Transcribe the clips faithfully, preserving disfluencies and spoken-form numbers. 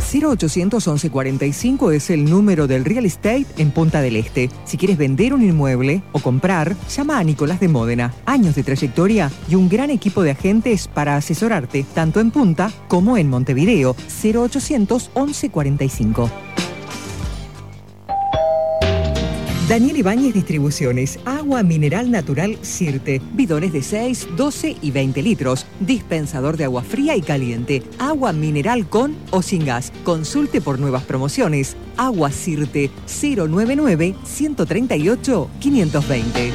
cero ochocientos once cuarenta y cinco es el número del real estate en Punta del Este. Si quieres vender un inmueble o comprar, llama a Nicolás de Módena. Años de trayectoria y un gran equipo de agentes para asesorarte, tanto en Punta como en Montevideo. cero ochocientos once cuarenta y cinco. Daniel Ibáñez Distribuciones, agua mineral natural Sirte, bidones de seis, doce y veinte litros, dispensador de agua fría y caliente, agua mineral con o sin gas. Consulte por nuevas promociones. Agua Sirte, cero noventa y nueve, ciento treinta y ocho, quinientos veinte.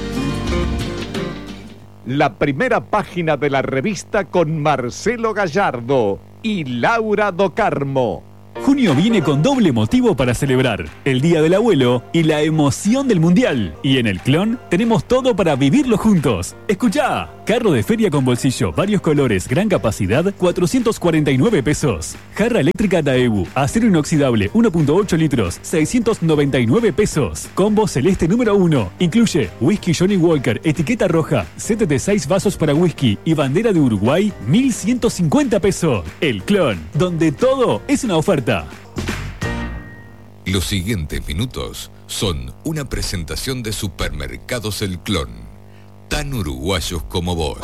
La primera página de la revista con Marcelo Gallardo y Laura Do Carmo. Junio viene con doble motivo para celebrar, el Día del Abuelo y la emoción del Mundial. Y en el Clon tenemos todo para vivirlo juntos. ¡Escuchá! Carro de feria con bolsillo, varios colores, gran capacidad, cuatrocientos cuarenta y nueve pesos. Jarra eléctrica Daewoo, acero inoxidable, uno punto ocho litros, seiscientos noventa y nueve pesos. Combo celeste número uno, incluye whisky Johnny Walker, etiqueta roja, set de seis vasos para whisky y bandera de Uruguay, mil ciento cincuenta pesos. El Clon, donde todo es una oferta. Los siguientes minutos son una presentación de Supermercados El Clon, tan uruguayos como vos.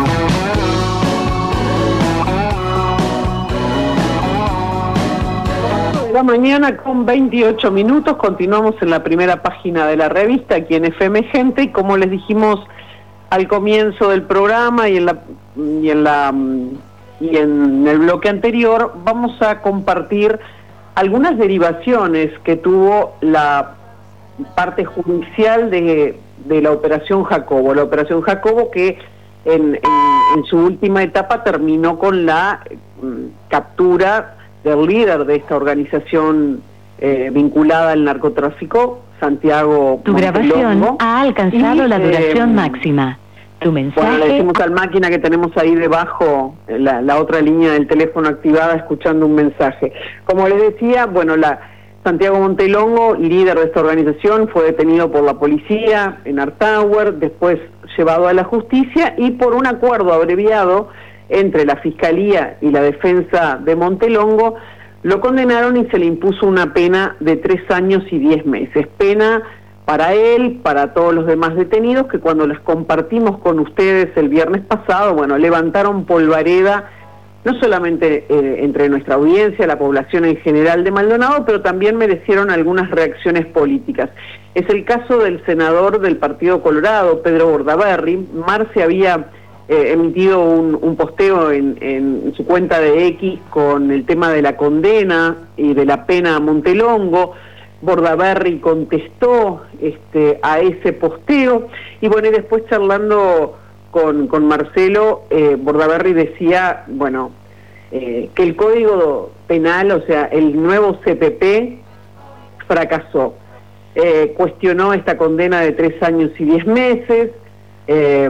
De la mañana con veintiocho minutos, continuamos en la primera página de la revista aquí en F M Gente, y como les dijimos al comienzo del programa y en la y en la y en el bloque anterior, vamos a compartir algunas derivaciones que tuvo la parte judicial de, de la Operación Jacobo. La Operación Jacobo que en, en, en su última etapa terminó con la um, captura del líder de esta organización eh, vinculada al narcotráfico, Santiago Tu Montelongo. grabación ha alcanzado y, la duración eh, máxima. Tu mensaje... Bueno, le decimos al máquina que tenemos ahí debajo, la, la otra línea del teléfono activada, escuchando un mensaje. Como les decía, bueno, la Santiago Montelongo, líder de esta organización, fue detenido por la policía en Artower, después llevado a la justicia, y por un acuerdo abreviado entre la Fiscalía y la defensa de Montelongo, lo condenaron y se le impuso una pena de tres años y diez meses. Pena para él, para todos los demás detenidos, que cuando las compartimos con ustedes el viernes pasado, bueno, levantaron polvareda, no solamente eh, entre nuestra audiencia, la población en general de Maldonado, pero también merecieron algunas reacciones políticas. Es el caso del senador del Partido Colorado, Pedro Bordaberry. Marce había eh, emitido un, un posteo en, en su cuenta de X con el tema de la condena y de la pena a Montelongo. Bordaberry contestó este, a ese posteo, y bueno, y después charlando con, con Marcelo, eh, Bordaberry decía, bueno, eh, que el Código Penal, o sea, el nuevo C P P, fracasó. Eh, cuestionó esta condena de tres años y diez meses, eh,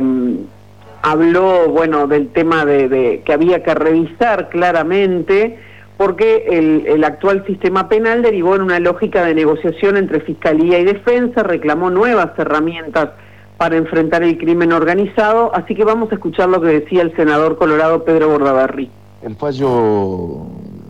habló, bueno, del tema de, de que había que revisar claramente, porque el, el actual sistema penal derivó en una lógica de negociación entre Fiscalía y Defensa, reclamó nuevas herramientas para enfrentar el crimen organizado, así que vamos a escuchar lo que decía el senador colorado Pedro Bordaberry. El fallo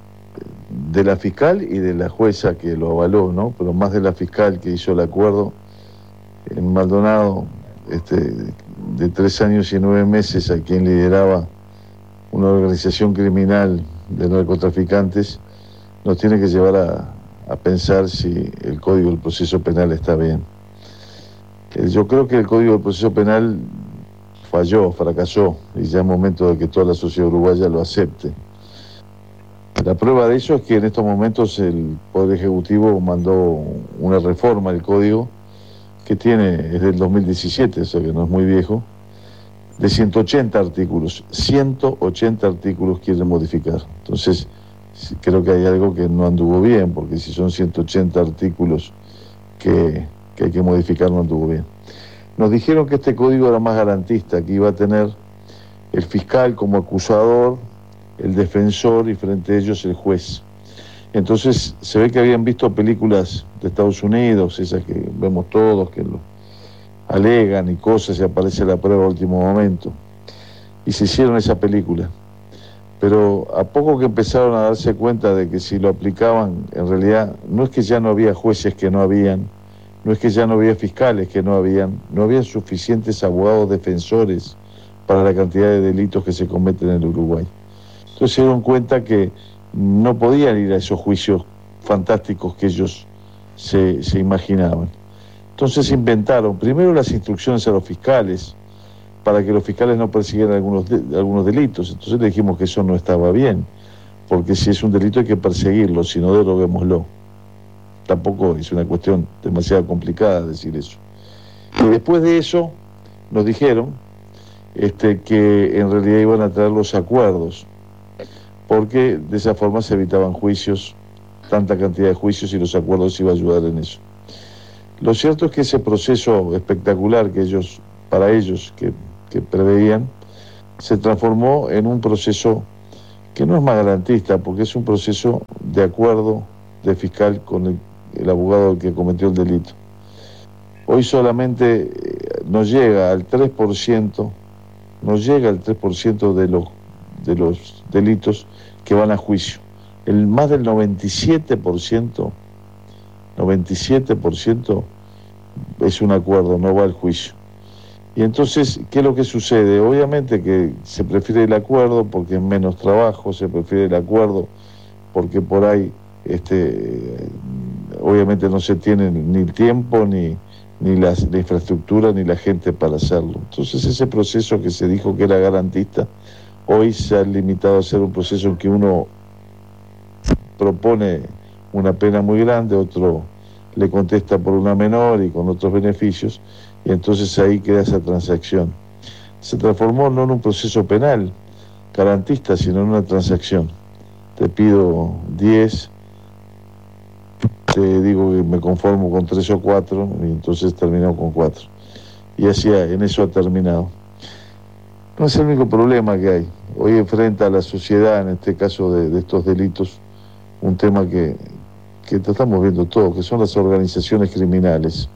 de la fiscal y de la jueza que lo avaló, ¿no? Pero más de la fiscal que hizo el acuerdo en Maldonado, este, de tres años y nueve meses a quien lideraba una organización criminal de narcotraficantes, nos tiene que llevar a, a pensar si el Código del Proceso Penal está bien. Eh, yo creo que el Código del Proceso Penal falló, fracasó, y ya es momento de que toda la sociedad uruguaya lo acepte. La prueba de eso es que en estos momentos el Poder Ejecutivo mandó una reforma al Código que tiene, es del dos mil diecisiete, o sea que no es muy viejo, de ciento ochenta artículos. ciento ochenta artículos quieren modificar. Entonces, creo que hay algo que no anduvo bien, porque si son ciento ochenta artículos que, que hay que modificar, no anduvo bien. Nos dijeron que este código era más garantista, que iba a tener el fiscal como acusador, el defensor y frente a ellos el juez. Entonces, se ve que habían visto películas de Estados Unidos, esas que vemos todos, que lo alegan y cosas, y aparece la prueba a último momento. Y se hicieron esa película. pero a poco que empezaron a darse cuenta de que si lo aplicaban, en realidad no es que ya no había jueces que no habían, no es que ya no había fiscales que no habían, no había suficientes abogados defensores para la cantidad de delitos que se cometen en el Uruguay. Entonces se dieron cuenta que no podían ir a esos juicios fantásticos que ellos se, se imaginaban. Entonces inventaron primero las instrucciones a los fiscales para que los fiscales no persiguieran algunos, de, algunos delitos. Entonces le dijimos que eso no estaba bien, porque si es un delito hay que perseguirlo, si no, deroguémoslo. Tampoco es una cuestión demasiado complicada decir eso. Y después de eso nos dijeron este, que en realidad iban a traer los acuerdos, porque de esa forma se evitaban juicios, tanta cantidad de juicios, y los acuerdos iban a ayudar en eso. Lo cierto es que ese proceso espectacular que ellos, para ellos, que, que preveían, se transformó en un proceso que no es más garantista, porque es un proceso de acuerdo de fiscal con el, el abogado que cometió el delito. Hoy solamente nos llega al tres por ciento, nos llega al tres por ciento de los, de los delitos que van a juicio. El más del noventa y siete por ciento, noventa y siete por ciento es un acuerdo, no va al juicio. Y entonces, ¿qué es lo que sucede? Obviamente que se prefiere el acuerdo porque es menos trabajo, se prefiere el acuerdo porque por ahí, este, obviamente no se tiene ni el tiempo, ni, ni la, la infraestructura, ni la gente para hacerlo. Entonces ese proceso que se dijo que era garantista, hoy se ha limitado a ser un proceso en que uno propone una pena muy grande, otro le contesta por una menor y con otros beneficios, y entonces ahí queda esa transacción. Se transformó no en un proceso penal garantista, sino en una transacción. Te pido diez, te digo que me conformo con tres o cuatro, y entonces terminó con cuatro. Y así en eso ha terminado. No es el único problema que hay. Hoy enfrenta a la sociedad, en este caso de, de estos delitos, un tema que, que estamos viendo todos, que son las organizaciones criminales.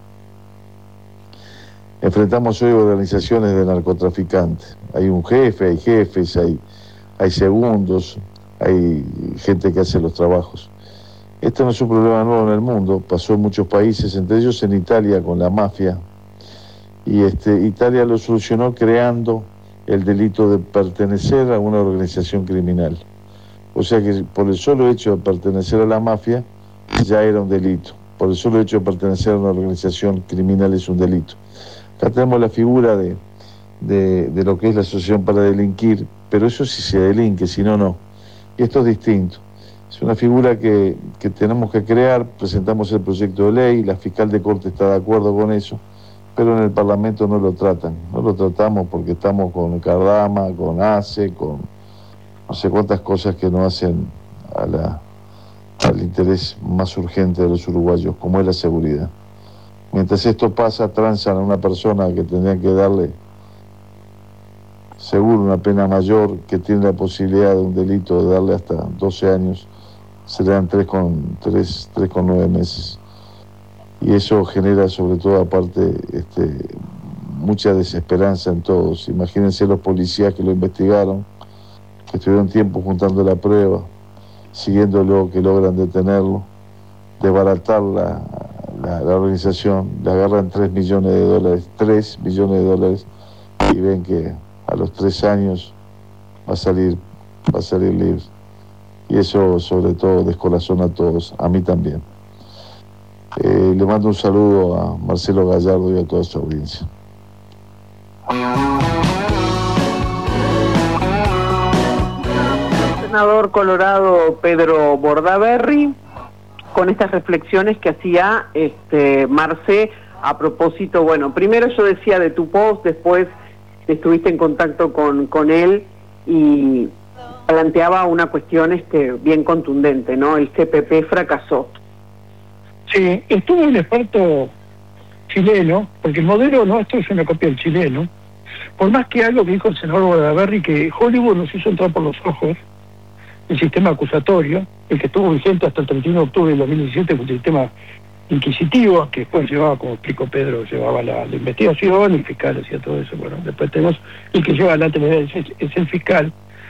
Enfrentamos hoy organizaciones de narcotraficantes. Hay un jefe, hay jefes, hay, hay segundos, hay gente que hace los trabajos. Este no es un problema nuevo en el mundo, pasó en muchos países, entre ellos en Italia con la mafia. Y este, Italia lo solucionó creando el delito de pertenecer a una organización criminal. O sea que por el solo hecho de pertenecer a la mafia ya era un delito. Por el solo hecho de pertenecer a una organización criminal es un delito. Acá tenemos la figura de, de, de lo que es la asociación para delinquir, pero eso sí se delinque, si no, no. Y esto es distinto. Es una figura que, que tenemos que crear, presentamos el proyecto de ley, la fiscal de corte está de acuerdo con eso, pero en el Parlamento no lo tratan. No lo tratamos porque estamos con Cardama, con ACE, con no sé cuántas cosas que no hacen a la, al interés más urgente de los uruguayos, como es la seguridad. Mientras esto pasa, transan a una persona que tendrían que darle seguro una pena mayor, que tiene la posibilidad de un delito de darle hasta doce años, se le dan tres con nueve meses. Y eso genera sobre todo aparte este, mucha desesperanza en todos. Imagínense los policías que lo investigaron, que estuvieron tiempo juntando la prueba, siguiéndolo, que logran detenerlo, desbaratar la, la, la organización, le agarran tres millones de dólares, tres millones de dólares, y ven que a los tres años va a salir, va a salir libre. Y eso sobre todo descorazona a todos, a mí también. Eh, le mando un saludo a Marcelo Gallardo y a toda su audiencia. Senador colorado Pedro Bordaberry, con estas reflexiones que hacía este Marce a propósito, bueno, primero yo decía de tu post, después estuviste en contacto con, con él y planteaba una cuestión este bien contundente, ¿no? El C P P fracasó. Sí, estuvo un experto chileno, porque el modelo nuestro es una copia del chileno, por más que algo que dijo el senador Bordaberry, que Hollywood nos hizo entrar por los ojos, el sistema acusatorio, el que estuvo vigente hasta el treinta y uno de octubre de dos mil diecisiete, fue un sistema inquisitivo, que después llevaba, como explicó Pedro, llevaba la, la investigación, el fiscal hacía todo eso. Bueno, después tenemos el que lleva adelante es, es el fiscal,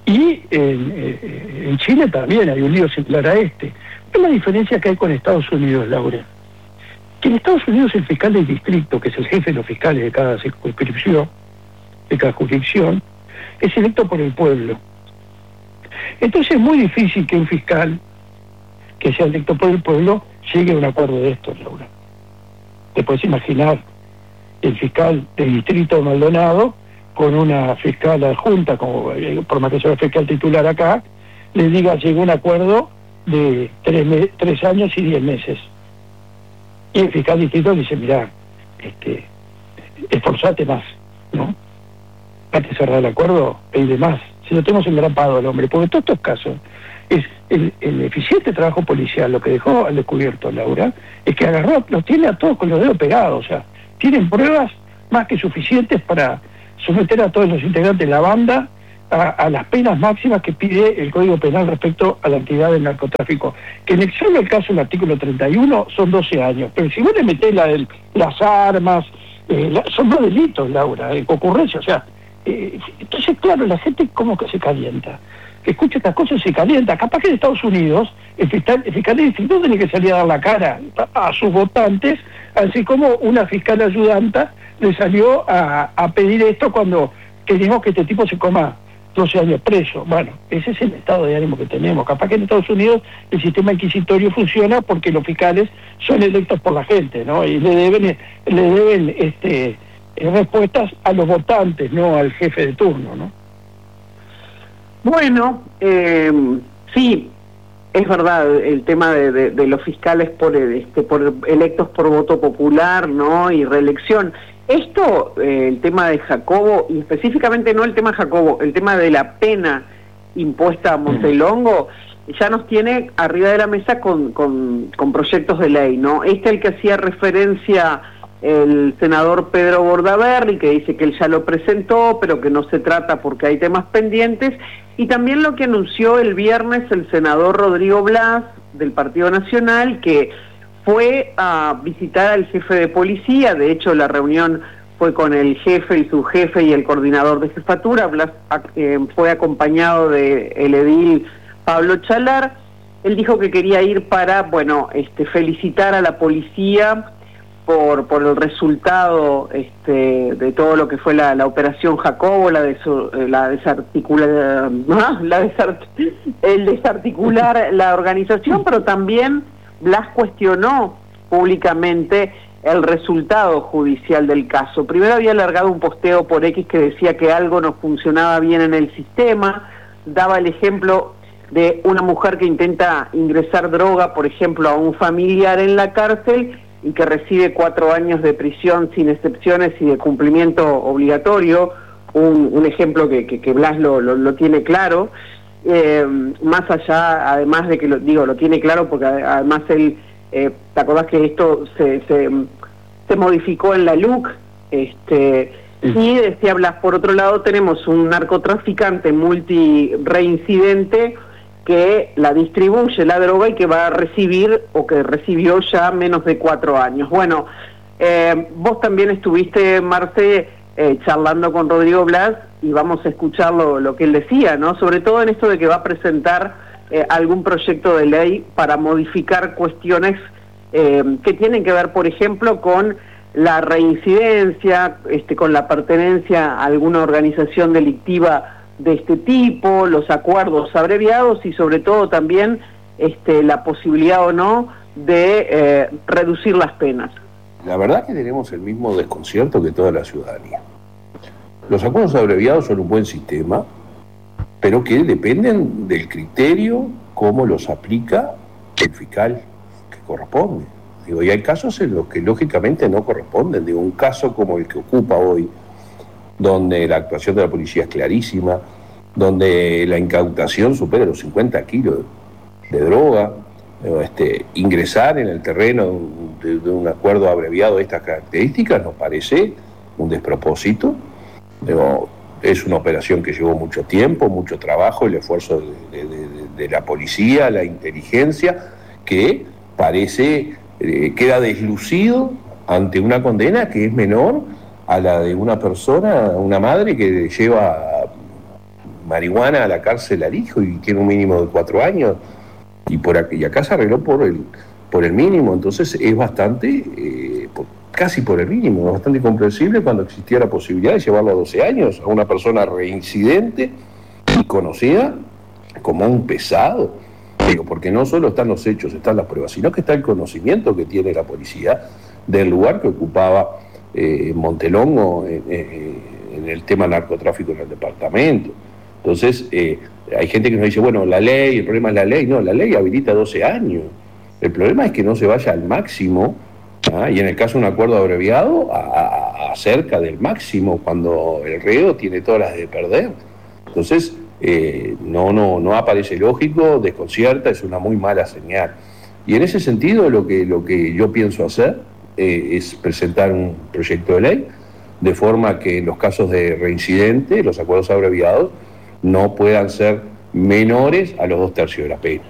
Y en, eh, en Chile también hay un lío similar a este. ¿Qué es la diferencia que hay con Estados Unidos, Laura? Que en Estados Unidos el fiscal del distrito, que es el jefe de los fiscales de cada circunscripción, de cada jurisdicción, es electo por el pueblo. Entonces es muy difícil que un fiscal que sea electo por el pueblo llegue a un acuerdo de estos, Laura. Te puedes imaginar el fiscal del distrito de Maldonado con una fiscal adjunta, como por más que sea el fiscal titular acá, le diga llegó a un acuerdo de tres, me- tres años y diez meses. Y el fiscal distrito dice, mirá, este, esforzate más, ¿no? Antes de cerrar el acuerdo, pide más. Si lo tenemos engrapado al hombre, porque en todos estos casos es el, el eficiente trabajo policial, lo que dejó al descubierto Laura, es que agarró, los tiene a todos con los dedos pegados, o sea, tienen pruebas más que suficientes para someter a todos los integrantes de la banda a, a las penas máximas que pide el Código Penal respecto a la actividad del narcotráfico. Que en el solo el caso del artículo treinta y uno son doce años, pero si vos le metés la del, las armas, eh, la, son dos delitos, Laura, en concurrencia, o sea, eh, entonces claro, la gente como que se calienta. Que escucha estas cosas se calienta. Capaz que en Estados Unidos el fiscal, el fiscal del distrito tiene que salir a dar la cara a, a sus votantes, así como una fiscal ayudanta le salió a, a pedir esto cuando queremos que este tipo se coma doce años preso. Bueno, ese es el estado de ánimo que tenemos. Capaz que en Estados Unidos el sistema inquisitorio funciona porque los fiscales son electos por la gente, ¿no? Y le deben, le deben este, respuestas a los votantes, no al jefe de turno, ¿no? Bueno, eh, sí, es verdad, el tema de, de, de los fiscales por, este, por electos por voto popular, ¿no? Y reelección. Esto, eh, el tema de Jacobo, y específicamente no el tema Jacobo, el tema de la pena impuesta a Montelongo, ya nos tiene arriba de la mesa con, con, con proyectos de ley, ¿no? Este el que hacía referencia el senador Pedro Bordaberry, que dice que él ya lo presentó, pero que no se trata porque hay temas pendientes, y también lo que anunció el viernes el senador Rodrigo Blas, del Partido Nacional, que fue a visitar al jefe de policía. De hecho, la reunión fue con el jefe, el subjefe y el coordinador de jefatura. Blas eh, fue acompañado de el edil Pablo Chalar. Él dijo que quería ir para, bueno, este, felicitar a la policía por por el resultado este, de todo lo que fue la, la operación Jacobo, la, de la desarticular, ¿no? la desart, el desarticular la organización, pero también Blas cuestionó públicamente el resultado judicial del caso. Primero había alargado un posteo por X que decía que algo no funcionaba bien en el sistema, daba el ejemplo de una mujer que intenta ingresar droga, por ejemplo, a un familiar en la cárcel y que recibe cuatro años de prisión sin excepciones y de cumplimiento obligatorio, un, un ejemplo que, que, que Blas lo, lo, lo tiene claro. Eh, más allá, además de que lo digo, lo tiene claro porque además él, eh, ¿te acordás que esto se, se, se modificó en la L U C? Este, y decía Blas, por otro lado tenemos un narcotraficante multireincidente que la distribuye la droga y que va a recibir o que recibió ya menos de cuatro años. Bueno, eh, vos también estuviste, Marce, eh, charlando con Rodrigo Blas, y vamos a escuchar lo, lo que él decía, ¿no? Sobre todo en esto de que va a presentar eh, algún proyecto de ley para modificar cuestiones eh, que tienen que ver, por ejemplo, con la reincidencia, este, con la pertenencia a alguna organización delictiva de este tipo, los acuerdos abreviados y sobre todo también este, la posibilidad o no de eh, reducir las penas. La verdad que tenemos el mismo desconcierto que toda la ciudadanía. Los acuerdos abreviados son un buen sistema, pero que dependen del criterio, cómo los aplica el fiscal que corresponde. Digo, y hay casos en los que lógicamente no corresponden. Digo, un caso como el que ocupa hoy, donde la actuación de la policía es clarísima, donde la incautación supera los cincuenta kilos de droga, este, ingresar en el terreno de, de un acuerdo abreviado de estas características nos parece un despropósito. Digo, es una operación que llevó mucho tiempo, mucho trabajo, el esfuerzo de, de, de, de la policía, la inteligencia, que parece, eh, queda deslucido ante una condena que es menor a la de una persona, una madre que lleva marihuana a la cárcel al hijo y tiene un mínimo de cuatro años, y por aquí, y acá se arregló por el, por el mínimo, entonces es bastante, eh, por, casi por el mínimo, es bastante comprensible cuando existía la posibilidad de llevarlo a doce años, a una persona reincidente y conocida como un pesado. Digo, porque no solo están los hechos, están las pruebas, sino que está el conocimiento que tiene la policía del lugar que ocupaba eh, Montelongo en, en, en el tema narcotráfico en el departamento. Entonces, eh, hay gente que nos dice, bueno, la ley, el problema es la ley. No, la ley habilita doce años. El problema es que no se vaya al máximo, ¿ah? Y en el caso de un acuerdo abreviado, a, a, a cerca del máximo, cuando el reo tiene todas las de perder. Entonces, eh, no, no, no aparece lógico, desconcierta, es una muy mala señal. Y en ese sentido, lo que, lo que yo pienso hacer eh, es presentar un proyecto de ley, de forma que en los casos de reincidente, los acuerdos abreviados no puedan ser menores a los dos tercios de la pena.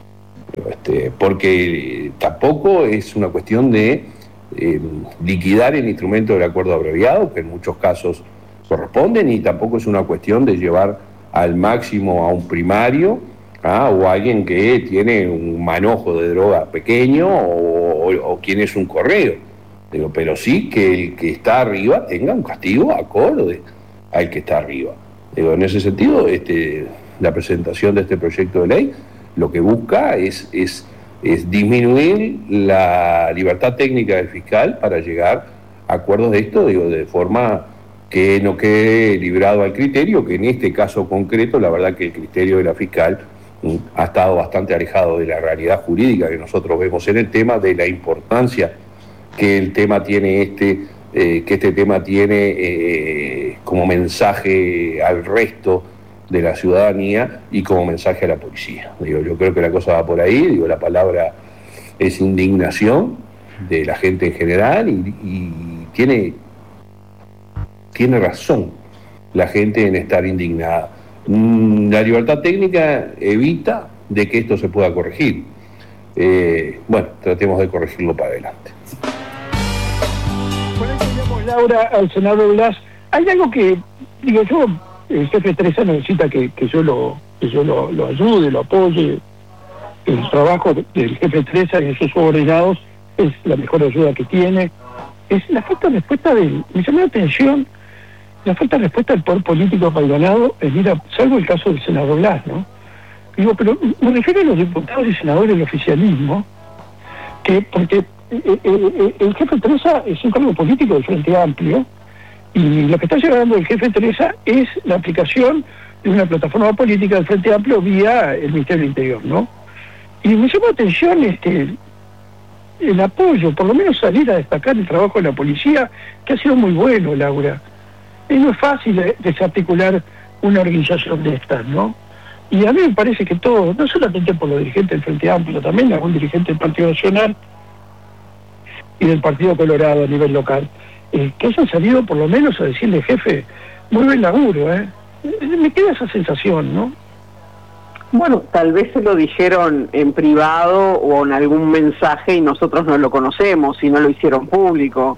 Este, porque tampoco es una cuestión de eh, liquidar el instrumento del acuerdo abreviado, que en muchos casos corresponde, ni tampoco es una cuestión de llevar al máximo a un primario, ¿ah? O a alguien que tiene un manojo de droga pequeño o, o, o quien es un correo. Digo, pero sí que el que está arriba tenga un castigo acorde al que está arriba. Digo, en ese sentido, este, la presentación de este proyecto de ley lo que busca es, es, es disminuir la libertad técnica del fiscal para llegar a acuerdos de esto, digo, de forma que no quede librado al criterio, que en este caso concreto, la verdad que el criterio de la fiscal mm, ha estado bastante alejado de la realidad jurídica que nosotros vemos en el tema, de la importancia que el tema tiene este, eh, que este tema tiene eh, como mensaje al resto de la ciudadanía y como mensaje a la policía. Digo, yo creo que la cosa va por ahí, digo, la palabra es indignación de la gente en general y, y tiene, tiene razón la gente en estar indignada. La libertad técnica evita de que esto se pueda corregir. Eh, bueno, tratemos de corregirlo para adelante. Por eso llamamos, Laura, al senador Blas. Hay algo que, digo yo, el jefe Teresa necesita que, que yo, lo, que yo lo, lo ayude, lo apoye. El trabajo del jefe Teresa y de sus subordinados es la mejor ayuda que tiene. Es la falta de respuesta del... Me llamó la atención la falta de respuesta del poder político Maldonado, en ir a, salvo el caso del senador Blas, ¿no? Digo, pero me refiero a los diputados y senadores del oficialismo, que porque eh, eh, el jefe Teresa es un cargo político del Frente Amplio, y lo que está llevando el jefe Teresa es la aplicación de una plataforma política del Frente Amplio vía el Ministerio del Interior, ¿no? Y me llama la atención este, el apoyo, por lo menos salir a destacar el trabajo de la policía, que ha sido muy bueno, Laura. Y no es fácil desarticular una organización de estas, ¿no? Y a mí me parece que todos, no solamente por los dirigentes del Frente Amplio, también algún dirigente del Partido Nacional y del Partido Colorado a nivel local, eh, que hayan salido por lo menos a decirle, jefe, muy buen laburo, ¿eh? Me queda esa sensación, ¿no? Bueno, tal vez se lo dijeron en privado o en algún mensaje y nosotros no lo conocemos y no lo hicieron público.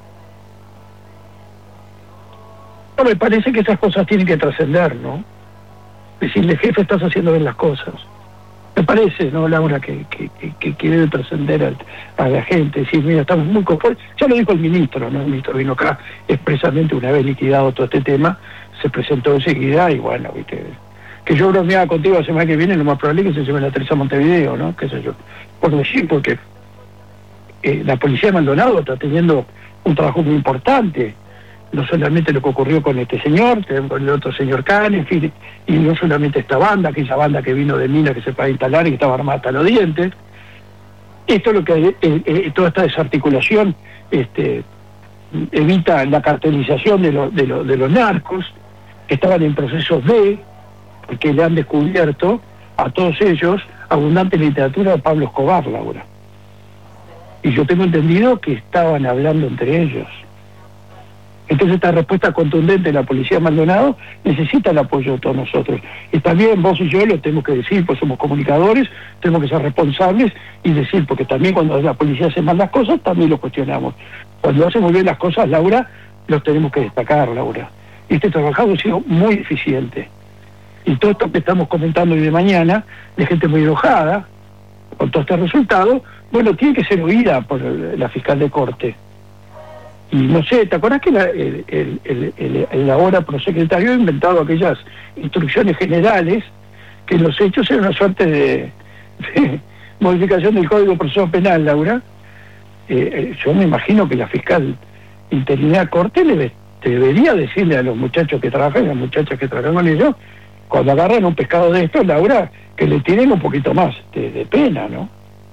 No, me parece que esas cosas tienen que trascender, ¿no? Decirle, jefe, estás haciendo bien las cosas. Me parece, ¿no, Laura, que, que, que, que debe trascender a, a la gente? Decir, mira, estamos muy conformes. Ya lo dijo el ministro, ¿no? El ministro vino acá expresamente una vez liquidado todo este tema, se presentó enseguida y bueno, viste, que yo bromeaba contigo la semana que viene, lo más probable es que se lleve la Teresa a Montevideo, ¿no? Qué sé yo. Por decir, porque eh, la policía de Maldonado está teniendo un trabajo muy importante. No solamente lo que ocurrió con este señor, con el otro señor Can, en fin, y no solamente esta banda, aquella banda que vino de Mina que se fue a instalar y que estaba armada hasta los dientes. Esto es lo que, eh, eh, toda esta desarticulación este, evita la cartelización de, lo, de, lo, de los narcos, que estaban en procesos de, porque le han descubierto a todos ellos abundante literatura de Pablo Escobar, Laura. Y yo tengo entendido que estaban hablando entre ellos. Entonces esta respuesta contundente de la policía de Maldonado necesita el apoyo de todos nosotros. Y también vos y yo lo tenemos que decir, pues somos comunicadores, tenemos que ser responsables y decir, porque también cuando la policía hace mal las cosas, también lo cuestionamos. Cuando hace muy bien las cosas, Laura, los tenemos que destacar, Laura. Y este trabajado ha sido muy eficiente. y todo esto que estamos comentando hoy de mañana, de gente muy enojada con todo este resultado, bueno, tiene que ser oída por la fiscal de corte. Y no sé, ¿te acordás que la, el, el, el, el, el ahora prosecretario ha inventado aquellas instrucciones generales que en los hechos era una suerte de, de modificación del Código Procesal Penal, Laura? Eh, eh, yo me imagino que la fiscal interina corte le debería decirle a los muchachos que trabajan, a las muchachas que trabajan con ellos, cuando agarran un pescado de estos, Laura, que le tienen un poquito más de, de pena, ¿no?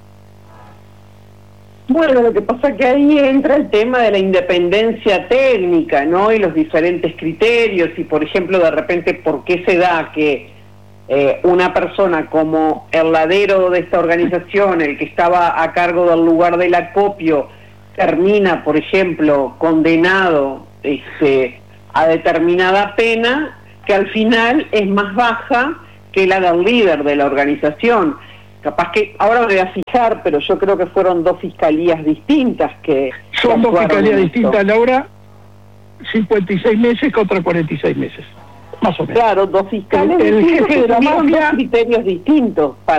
Bueno, lo que pasa es que ahí entra el tema de la independencia técnica, ¿no? Y los diferentes criterios, y por ejemplo, de repente, ¿por qué se da que eh, una persona como el ladero de esta organización, el que estaba a cargo del lugar del acopio, termina, por ejemplo, condenado este, a determinada pena, que al final es más baja que la del líder de la organización? Capaz que ahora me voy a fijar, pero yo creo que fueron dos fiscalías distintas que... Son que dos fiscalías distintas, distintas, Laura, cincuenta y seis meses contra cuarenta y seis meses, más o menos. Claro, dos fiscales El, el distintos jefe de que la tuvieron mafia... dos criterios distintos para